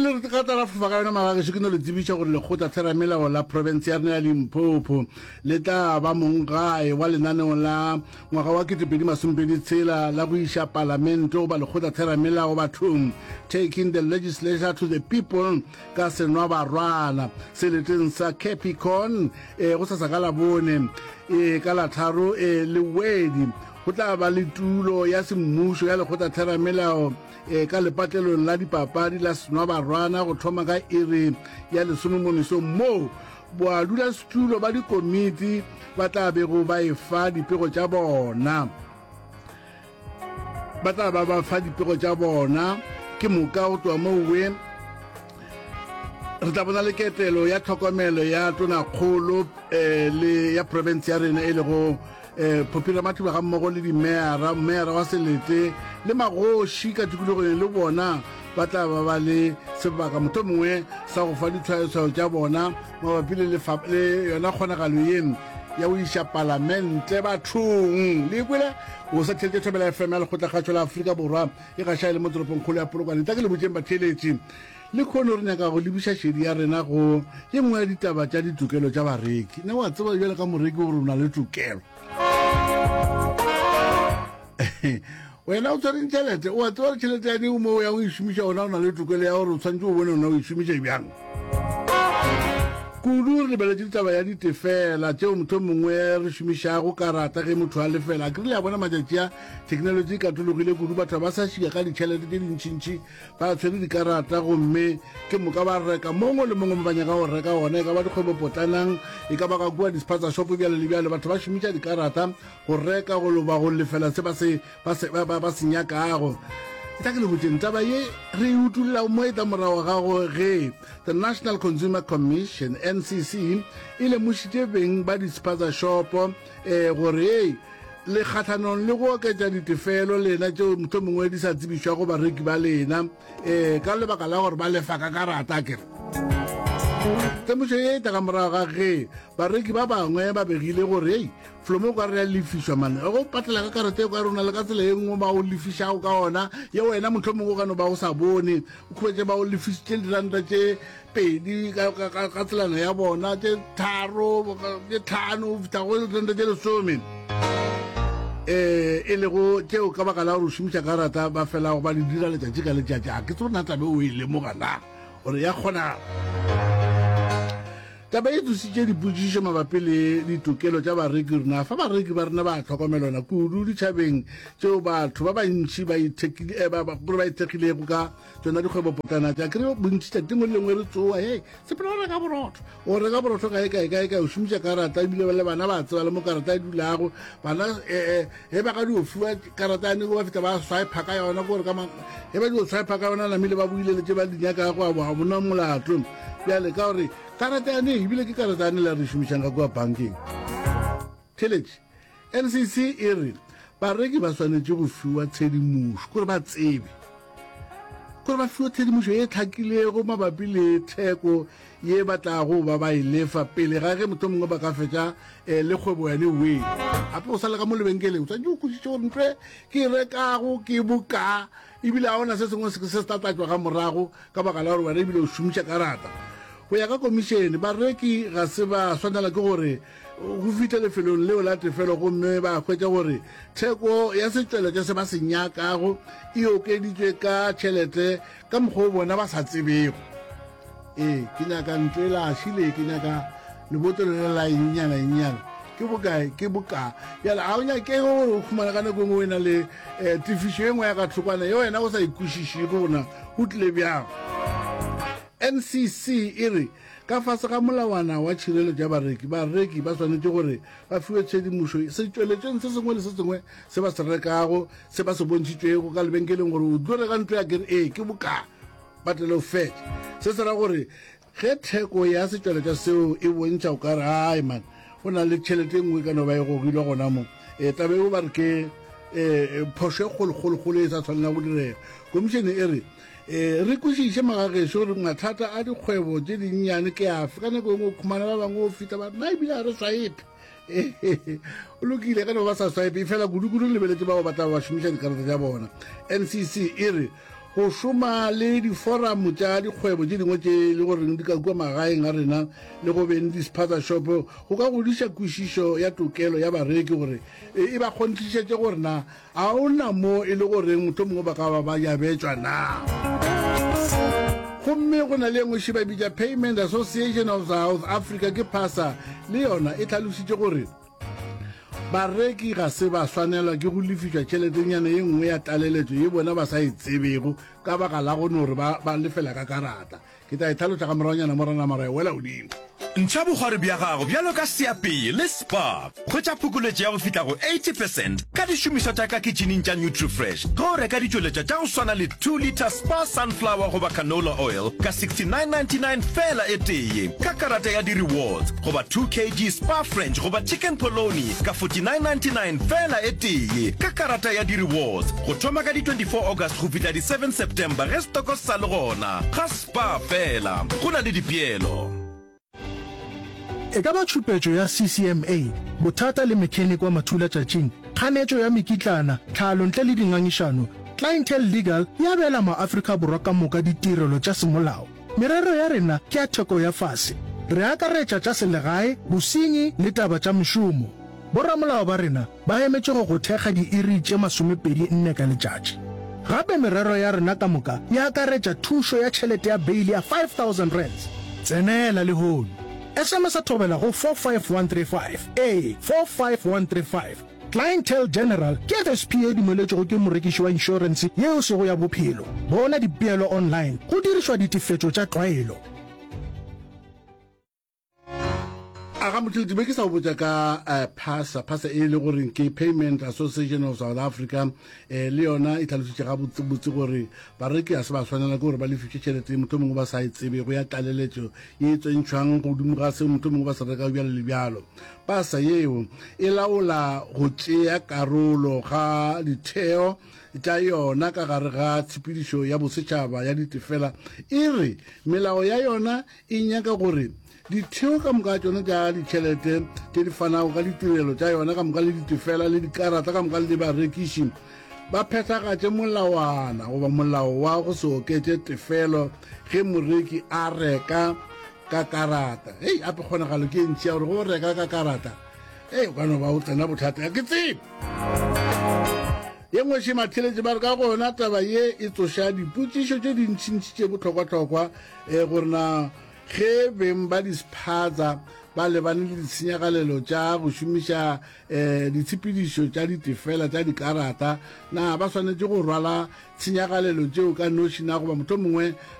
pele re ka tla fa ka yona magagetso ke no le tsebitša gore lekgotla theramelao la province ya rena ya Limpopo le tla ba mongae wa lenaneo la ngwaga wa 2026 la go iša palamente goba lekgotla theramelao bathong, taking the legislature to the people ka senwa barwana seleteng sa Capricorn go sa ka labone ka la tharo le wedi go tla ba le tulo ya semmušo ya lekgotla theramelao ka lepatlelong la dipapadi la senwa barwana go thoma ka iri ya 10 mo mesong mo boadula setulo ba dikomiti ba tla bego ba efa dipego tša bona ba tla ba fa dipego tša bona ke moka go tloa mowe re tla bona le ketelo ya tlhokomelo ya tonakgolo le ya province ya rena e le go popila mathuba ga mmogo le dimera wa selete le magoši ka tikologong le bona ba tla ba le sebaka motho mongwe sa go fa ditshwaetso tša bona mabapi le yona kgonagalo eno ya go iša palamente bathong le kwele o sa tšhelete thobela FM ya lekgotlagatšo la Aforika Borwa e gaša le mo toropong kgolo ya Polokwane ta ke le botseng batheletši le kgone re nyaka go lebiša šedi ya rena go ye nngwe ya ditaba tša ditokelo tša bareki ne wa tseba bjale ka moreki gore o na le tokelo wena o tshwareng tšhelete o a tseba gore tšhelete ya dimo mo ya go išomiša ona o na le tokelo ya gore o tshwantse o bone ona o išomiša bjang kudu re lebeletše ditaba ya ditefela tšeo motho mongwe re šomišago karata ge motho a lefela ke rile ya bona matšatši ya thekenoloji ka tologile kudu batho ba sa šika ka ditšhelete tše dintšintši ba tshwere dikarata gomme ke moka ba reka mongwe le mongwe mo ba nyaka go reka ona e ka ba dikgwebo potlanang e ka ba ka kua dispaza shopo bjale le bjale batho ba šomiša dikarata go reka go loba go lefela se ba se nyakago ta ke le botseng taba ye re utulla mo eta morago ga go ge the National Consumer Commission NCC e le mošitše beng ba dispaza shopo gore le kgathanong le go oketša ditefelo lena tšeo motho mongwe di sa tsebišwa go bareki ba lena ka lebaka la gore ba lefa ka karata kere temošo ye ta ka morago ga ge bareki ba bangwe ba begile gore flomo ka re ya lefišwa mane go patela ka karata e ka rona le ka tsela e nngwe ba o lefišago ka ona ye wena motho mongwe o kano ba go sa bone o khwetse ba o lefišitše diranta tše pedi ka tselana ya bona tše tharo tše tlhano fita go diranta tše lesome e le go tšeo ka baka la gore o šomiša karata ba felago ba le dira letšatši ka letšatši a ke tse gona tabe o e lemogana gore ya kgona taba e tsositše dipotšišo mabapi le ditokelo tša bareki rena fa bareki ba rena ba tlhokomelwana kudu ditšhabeng tšeo batho ba bantši ba ithekgilego ka tsona dikgwebo potlana tša kere bontši tša tengwe le lengwe re tsoa he sepela o reka borotho o reka borotho kae o šomiša karata ebile le bana ba tseba le mo karata e dulago bana he ba ka dio fiwa karata yane go ba feta ba swipe ka yona gore he ba dio swipe ka yona namile ba buile le tše ba dinyakago a bona molato bjale ka gore karata yane ebile ke karata yane la re šomišang ka kua bankeng theletše NCC e re bareki ba swanetše go fiwa tshedimošo gore ba tsebe gore ba fiwa tshedimošo ye tlhakilego mabapi le theko ye batlago ba ba e lefa pele ga ge motho mongwe ba ka fetša le kgwebo yane we gape o sa le ka mo lebenkeleng o tshwanetse o kwešiše gore ntho ke rekago ke boka ebile ga ona se sengwe se se tatlatšwa ga morago ka baka la gore wena ebile o šomiša karata go ya ka komišene bareki ga se ba swanela ke gore go fitlha lefelong leo la tefelo gomme ba hwetša gore theko ya setšweletše se ba se nyakago e okeditšwe ka tšhelete ka mokgwa o bona ba sa tsebego ke nyaka ntlo e lašile ke nyaka lebotolo le la ennyana ke bokae ke boka yala ga o nyakege gore o khumana ka nako engwe o ena le tefišo e nngwe ya ka thokwana ye wena o sa ikwešiše gona o tlile bjago NCC e re ka fase ga molawana wa tšhireletšo ya bareki ba swanetše gore ba fiwe tshedimošo setšweletšeng se sengwe le se sengwe se ba se rekago se ba se bontšhitšwego ka lebenkeleng gore o tlo reka ntlo ya kere ke boka batlele o fetše se se ra gore ge theko ya setšweletša seo e bontšha o ka re ai man go na le tšhelete nngwe ka no ba e gogilwe gona mo tabe o ba re ke phošo e kgolokgolo e sa tshwanela go direga komišene e re re kwešiše magagešo gore mathata a dikgwebo tše dinnyane ke afe ka nako engwe o khumana ba bangwe o feta ba na ebile a re swipe o lokile ka no ba sa swipe e fela kudu-kudu lebeletse bao ba tla ba šomiša dikarata tša bona NCC e re go šoma le diforamo tša dikgwebo tše dingwe tše le gore di ka kua magaeng a rena le go beng di-spaza shop go ka godiša kwešišo ya tokelo ya bareki gore e ba kgontlišetše gore na a o na mo e le goreng motho mongwe ba ka ba jabetswa na gomme go na le engwe ba bitša Payment Association of South Africa ke PASA le yona e tlhalositše gore bareki ga se ba swanelwa ke go lefišwa tšheletenyana ye nngwe ya tlaleletšo ye bona ba sa e tsebego ka baka la gone gore ba lefela ka karata ke ta e tlhalotša ka moraonyana morana mara e wela godimo ntšha bogware bja gago bjalo ka seapei le spa kgwetša phokoletšo ya go fihla go 80% ka dišomišwa tša ka kitšhineng tša NutriFresh ge o reka ditšweletša tša go swana le 2 liter spa sunflower goba canola oil ka 69.99 fela e tee ka karata ya di-rewards goba 2 kg spa french goba chicken poloni ka 49.99 fela e tee ka karata ya di-rewards go thoma ka di-24 august go fihla di-7 september ge stoko sa le gona ga spa fela go na le dipeelo e ka ba tšhupetšo ya CCMA bothata le mechanic wa mathula tšatšing kganetšo ya mekitlana tlhalo ntle le dingangišano clientele legal ya bela maafrika borwa ka moka ditirelo tša semolao merero ya rena ke ya theko ya fase re akaretša tša selegae bosenyi le taba tša mešomo borramolao ba rena ba emetše go thekga diiri tše 24 ka letšatši gape merero ya rena ka moka ya akaretša thušo ya tšhelete ya beili ya 5,000 rands tsenela le hono SMS a thobela go 45135 45135 Clientele General ke FSPA dumeletšego ke morekiši wa insurance yeo sego ya bophelo bona dipeelo online go dirišwa ditefetšo tša tlwaelo aga motledi be ke sa botsa ka PASA e le goreng ke Payment Association of South Africa le yona e tlhalositše ga botsebotse gore bareki a se ba tshwanela ke gore ba lefiše tšhelete motho mongwe ba sa e tsebe go ya tlaleletšo e tsentšhwang godimo ga se motho mongwe ba sa reka bjalo le bjalo PASA yeo e laola go tšea karolo ga ditheo tša yona ka gare ga tshepedišo ya bosetšhaba ya ditefela e re melao ya yona e nyaka gore ditheo ka moka tsona tša ditšhelete tše di fanago ka ditirelo tša yona ka moka le ditefela le dikarata ka moka le barekiši ba phethagatše molawana goba molao wa go se oketše tefelo ge moreki a reka ka karata ape kgonagalo ke ntši ya gore go reka ka karata o ka no ba o tsena bothata ya ke tsebe ye ngwe matheletše ba re ka gona taba ye e tsoša dipotšišo tše dintšintši tše bohlokwa-tlhokwa gore na ge beng ba dispaza ba lebane le ditshenyagalelo tša go šomiša ditshepedišo tša ditefela tša dikarata na ba swanetše go rwala tshenyagalelo tšeo ka nošina goba motho mongwe